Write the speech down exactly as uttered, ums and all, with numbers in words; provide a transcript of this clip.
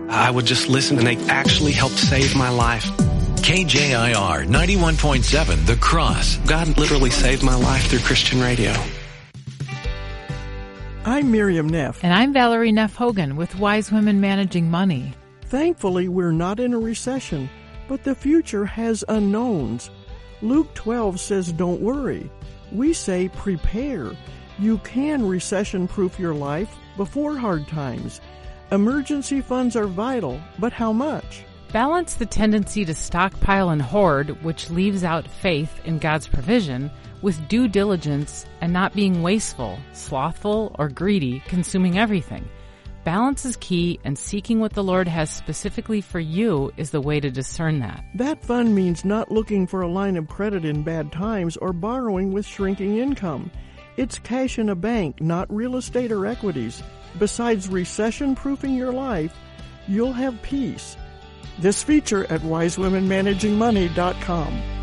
I would just listen, and they actually helped save my life. K J I R ninety-one point seven, The Cross. God literally saved my life through Christian radio. I'm Miriam Neff. And I'm Valerie Neff Hogan with Wise Women Managing Money. Thankfully, we're not in a recession, but the future has unknowns. Luke twelve says, don't worry. We say prepare. You can recession-proof your life before hard times. Emergency funds are vital, but how much? Balance the tendency to stockpile and hoard, which leaves out faith in God's provision, with due diligence and not being wasteful, slothful, or greedy, consuming everything. Balance is key, and seeking what the Lord has specifically for you is the way to discern that. That fund means not looking for a line of credit in bad times or borrowing with shrinking income. It's cash in a bank, not real estate or equities. Besides recession-proofing your life, you'll have peace. This feature at wise women managing money dot com.